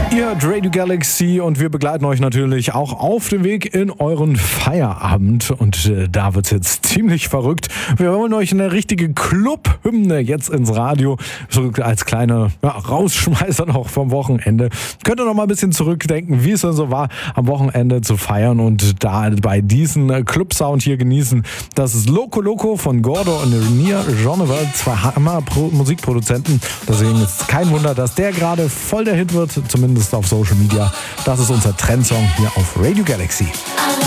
Ihr hört Radio Galaxy und wir begleiten euch natürlich auch auf dem Weg in euren Feierabend. Und da wird's jetzt ziemlich verrückt. Wir holen euch eine richtige Club-Hymne jetzt ins Radio. So als kleine Rausschmeißer noch vom Wochenende. Könnt ihr noch mal ein bisschen zurückdenken, wie es denn so war, am Wochenende zu feiern und da bei diesem Club-Sound hier genießen. Das ist Loco Loco von Gordo und Renier Geneva, zwei Hammer-Musikproduzenten. Deswegen ist es kein Wunder, dass der gerade voll der Hit wird, zumindest auf Social Media. Das ist unser Trendsong hier auf Radio Galaxy.